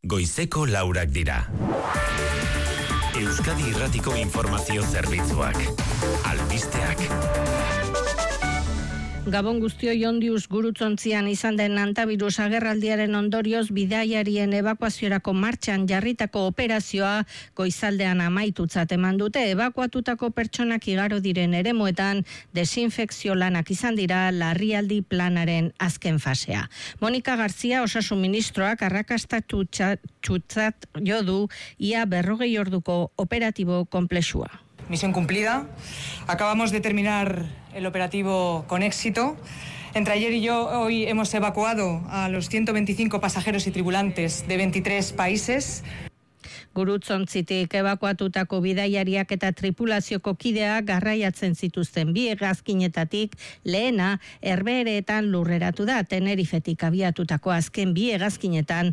goizeko 4 dira. Euskadi Irratiko Informazio Zerbitzuak. Albisteak. Gabon guztioi ondiuz Gurutzontzian izan den antavirus agerraldiaren ondorioz bidaiarien ebakuaziorako martxan jarritako operazioa goizaldean amaitutzat eman dute. Ebakuatutako pertsonak igaro diren eremuetan desinfekzio lanak izan dira larrialdi planaren azken fasea. Monika Garzia, osasun ministroak arrakastatutxat jo du ia 40 orduko operatibo konplexua. Misión cumplida. Acabamos de terminar el operativo con éxito. Entre ayer y hoy hemos evacuado a los 125 pasajeros y tripulantes de 23 países. Gurutzontzitik ebakuatutako bidaiariak eta tripulazioko kideak garraiatzen zituzten bi hegazkinetatik lehena Herbehereetan lurreratu da. Tenerifetik abiatutako azken bi hegazkinetan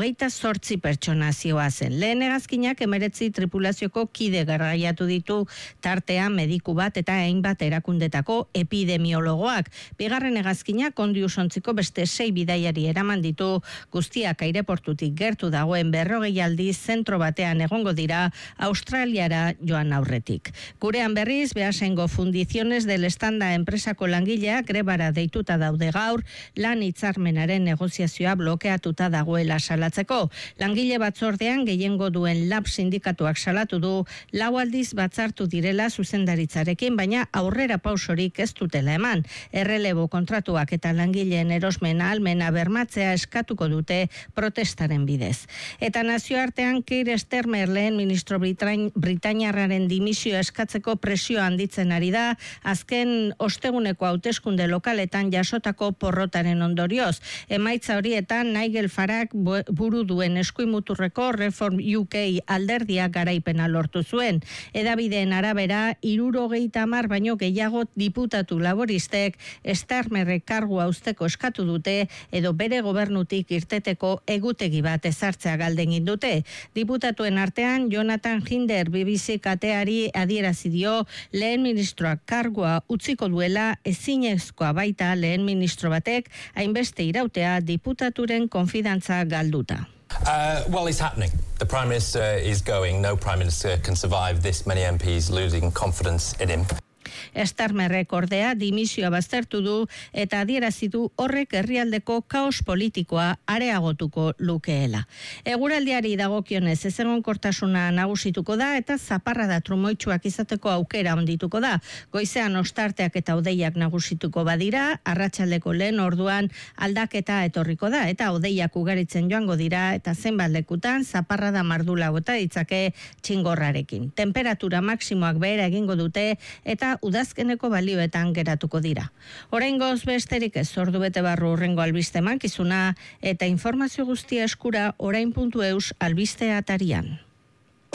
28 pertsona zihoazen. Lehen hegazkinak 19 tripulazioko kide garraiatu ditu, tartean mediku bat eta hainbat erakundetako epidemiologoak. Bigarren hegazkinak Ondiusontziko beste 6 bidaiari eraman ditu, guztiak aireportutik gertu dagoen 40 aldiz zentro batean egongo dira Australiara joan aurretik. Gurean berriz, Beasaingo Fundiciones del Estanda enpresako langileak grebara deituta daude gaur, lan hitzarmenaren negoziazioa blokeatuta dagoela salatzeko. Langile batzordean gehiengo duen LAB sindikatuak salatu du, 4 aldiz batzartu direla zuzendaritzarekin, baina aurrera pausorik ez dutela eman. Errelebo kontratuak eta langileen erosmen ahalmena bermatzea eskatuko dute protestaren bidez. Eta nazioartean Keir Starmer lehen ministro britainiarraren dimisioa eskatzeko presio handitzen ari da, azken osteguneko hauteskunde lokaletan jasotako porrotaren ondorioz. Emaitza horietan Nigel Farage buru duen eskuimuturreko Reform UK alderdia garaipena lortu zuen. Hedabideen arabera 70 baino gehiago diputatu laboristek Starmerrek kargua uzteko eskatu dute edo bere gobernutik irteteko egutegi bat ezartzea galdegin dute. Diputatuen artean Jonathan Hinder BBC kateari adierazi dio lehen ministroak kargua utziko duela, ezinezkoa baita lehen ministro batek hainbeste irautea diputaturen konfidantza galduta. Well, it's happening. The Prime Minister is going. No Prime Minister can survive this many MPs losing confidence in him. Starmerrek ordea dimisioa baztertu du eta adierazi du horrek herrialdeko kaos politikoa areagotuko lukeela. Eguraldiari dagokionez ezegonkortasuna nagusituko da eta zaparrada trumoitsuak izateko aukera ondituko da. Goizean ostarteak eta hodeiak nagusituko badira, arratsaldeko lehen orduan aldaketa etorriko da eta hodeiak ugaritzen joango dira eta zenbat lekutan zaparrada mardula bota ditzake txingorrarekin. Temperatura maksimoak behera egingo dute eta udazkeneko balioetan geratuko dira. Oraingoz besterik ez, ordu bete barru hurrengo albiste emankizuna eta informazio guztia eskura orain.eus albiste atarian.